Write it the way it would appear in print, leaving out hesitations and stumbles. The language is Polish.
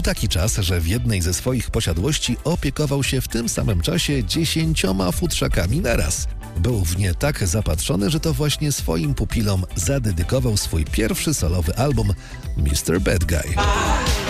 taki czas, że w jednej ze swoich posiadłości opiekował się w tym samym czasie 10 futrzakami naraz. Był w nie tak zapatrzony, że to właśnie swoim pupilom zadedykował swój pierwszy solowy album Mr. Bad Guy.